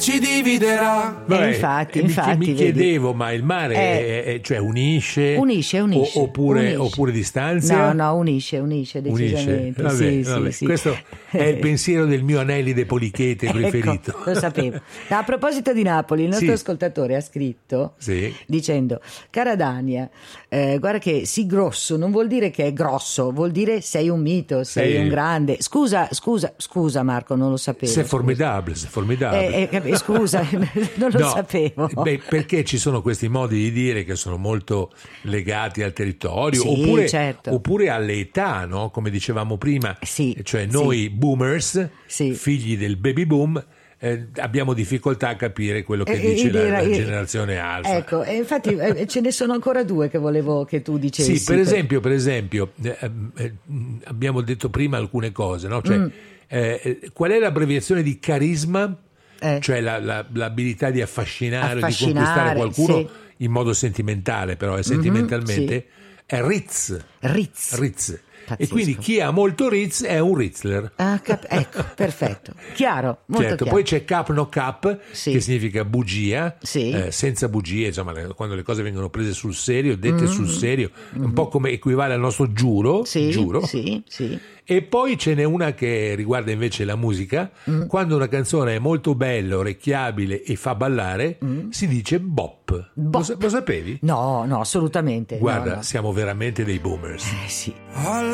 ci dividerà. Infatti, mi vedi. chiedevo, ma il mare cioè unisce? Oppure distanzia? No, unisce decisamente. Vabbè. Sì. Questo è il pensiero del mio Anelide Polichete preferito. Ecco, lo sapevo. A proposito di Napoli, il nostro ascoltatore ha scritto dicendo: cara Dania, guarda che sì, grosso non vuol dire che è grosso, vuol dire sei un mito, sei un grande. Scusa Marco, non lo sapevo. C'est formidable. Scusa, non lo sapevo. Perché ci sono questi modi di dire che sono molto legati al territorio, oppure alle età, no? Come dicevamo prima, cioè noi boomers, figli del baby boom, abbiamo difficoltà a capire quello che dice la generazione alfa. Ecco, e infatti ce ne sono ancora due che volevo che tu dicessi. Sì, per esempio abbiamo detto prima alcune cose, no? Cioè, qual è l'abbreviazione di carisma? Cioè l'abilità di affascinare, di conquistare qualcuno in modo sentimentale, però è sentimentalmente, è Ritz. Pazzesco. E quindi chi ha molto Ritz è un Ritzler. Ecco, perfetto, chiaro, molto certo, chiaro. poi c'è Cap no Cap, che significa bugia, senza bugie, insomma, quando le cose vengono prese sul serio, dette sul serio, un po' come equivale al nostro giuro. Giuro. Sì. E poi ce n'è una che riguarda invece la musica. Quando una canzone è molto bella, orecchiabile e fa ballare, si dice bop. Lo sapevi? No, assolutamente. Guarda, no. siamo veramente dei boomers. Sì. All